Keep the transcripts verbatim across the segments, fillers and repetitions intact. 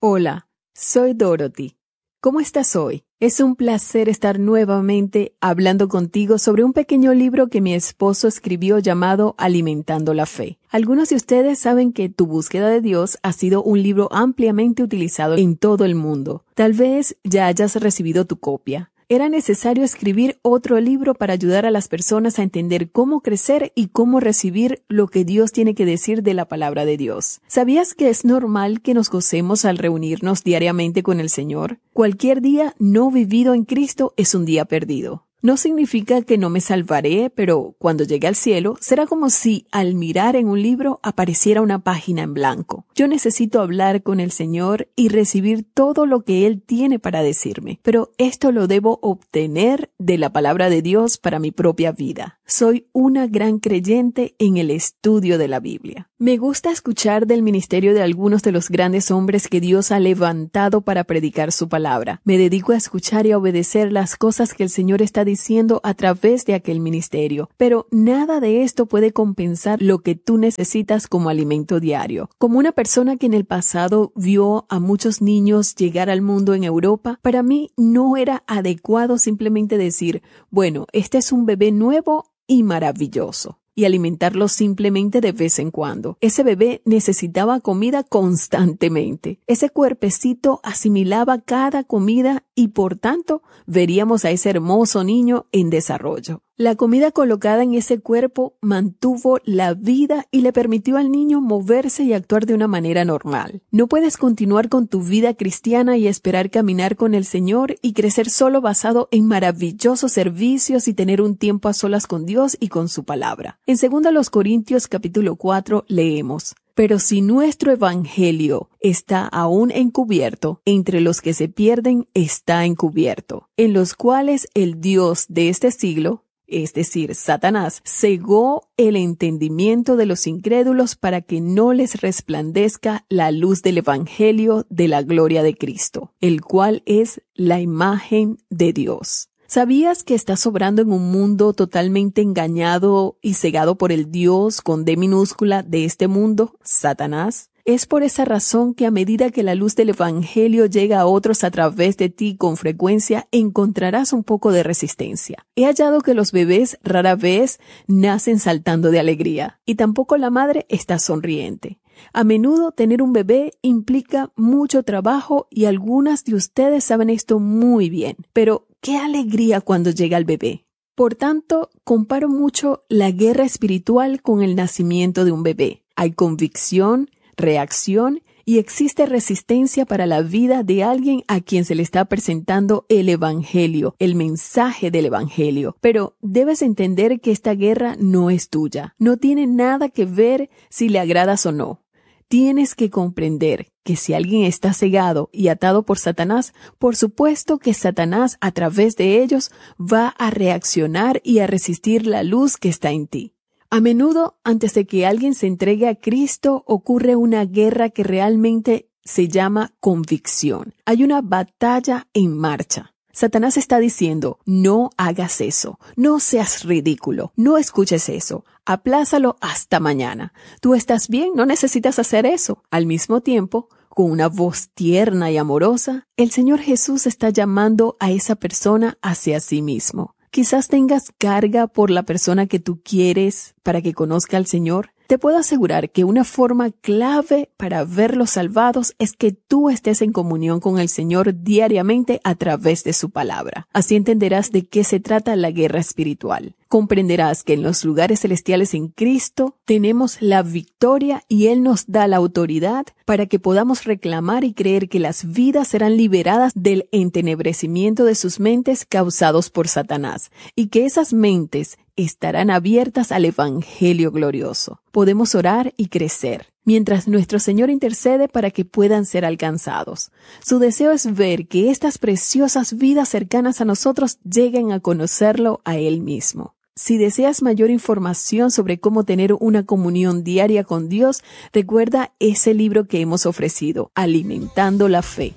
Hola, soy Dorothy. ¿Cómo estás hoy? Es un placer estar nuevamente hablando contigo sobre un pequeño libro que mi esposo escribió llamado Alimentando la Fe. Algunos de ustedes saben que Tu búsqueda de Dios ha sido un libro ampliamente utilizado en todo el mundo. Tal vez ya hayas recibido tu copia. Era necesario escribir otro libro para ayudar a las personas a entender cómo crecer y cómo recibir lo que Dios tiene que decir de la palabra de Dios. ¿Sabías que es normal que nos gocemos al reunirnos diariamente con el Señor? Cualquier día no vivido en Cristo es un día perdido. No significa que no me salvaré, pero cuando llegue al cielo, será como si al mirar en un libro apareciera una página en blanco. Yo necesito hablar con el Señor y recibir todo lo que Él tiene para decirme, pero esto lo debo obtener de la palabra de Dios para mi propia vida. Soy una gran creyente en el estudio de la Biblia. Me gusta escuchar del ministerio de algunos de los grandes hombres que Dios ha levantado para predicar su palabra. Me dedico a escuchar y a obedecer las cosas que el Señor está diciendo a través de aquel ministerio. Pero nada de esto puede compensar lo que tú necesitas como alimento diario. Como una persona que en el pasado vio a muchos niños llegar al mundo en Europa, para mí no era adecuado simplemente decir, bueno, este es un bebé nuevo y maravilloso, y alimentarlo simplemente de vez en cuando. Ese bebé necesitaba comida constantemente. Ese cuerpecito asimilaba cada comida y por tanto veríamos a ese hermoso niño en desarrollo. La comida colocada en ese cuerpo mantuvo la vida y le permitió al niño moverse y actuar de una manera normal. No puedes continuar con tu vida cristiana y esperar caminar con el Señor y crecer solo basado en maravillosos servicios y tener un tiempo a solas con Dios y con su palabra. En segunda Corintios capítulo cuatro leemos: Pero si nuestro evangelio está aún encubierto, entre los que se pierden está encubierto, en los cuales el Dios de este siglo, es decir, Satanás, cegó el entendimiento de los incrédulos para que no les resplandezca la luz del evangelio de la gloria de Cristo, el cual es la imagen de Dios. ¿Sabías que estás obrando en un mundo totalmente engañado y cegado por el Dios con D minúscula de este mundo, Satanás? Es por esa razón que a medida que la luz del evangelio llega a otros a través de ti con frecuencia, encontrarás un poco de resistencia. He hallado que los bebés rara vez nacen saltando de alegría y tampoco la madre está sonriente. A menudo tener un bebé implica mucho trabajo y algunas de ustedes saben esto muy bien. Pero, ¡qué alegría cuando llega el bebé! Por tanto, comparo mucho la guerra espiritual con el nacimiento de un bebé. Hay convicción, reacción y existe resistencia para la vida de alguien a quien se le está presentando el evangelio, el mensaje del evangelio. Pero debes entender que esta guerra no es tuya. No tiene nada que ver si le agradas o no. Tienes que comprender que si alguien está cegado y atado por Satanás, por supuesto que Satanás a través de ellos va a reaccionar y a resistir la luz que está en ti. A menudo, antes de que alguien se entregue a Cristo, ocurre una guerra que realmente se llama convicción. Hay una batalla en marcha. Satanás está diciendo, no hagas eso, no seas ridículo, no escuches eso, aplázalo hasta mañana. Tú estás bien, no necesitas hacer eso. Al mismo tiempo, con una voz tierna y amorosa, el Señor Jesús está llamando a esa persona hacia sí mismo. Quizás tengas carga por la persona que tú quieres para que conozca al Señor. Te puedo asegurar que una forma clave para verlos salvados es que tú estés en comunión con el Señor diariamente a través de su palabra. Así entenderás de qué se trata la guerra espiritual. Comprenderás que en los lugares celestiales en Cristo tenemos la victoria y Él nos da la autoridad para que podamos reclamar y creer que las vidas serán liberadas del entenebrecimiento de sus mentes causados por Satanás y que esas mentes estarán abiertas al evangelio glorioso. Podemos orar y crecer, mientras nuestro Señor intercede para que puedan ser alcanzados. Su deseo es ver que estas preciosas vidas cercanas a nosotros lleguen a conocerlo a Él mismo. Si deseas mayor información sobre cómo tener una comunión diaria con Dios, recuerda ese libro que hemos ofrecido, Alimentando la Fe.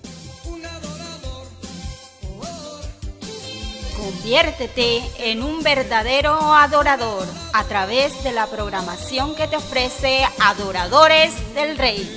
Conviértete en un verdadero adorador a través de la programación que te ofrece Adoradores del Rey.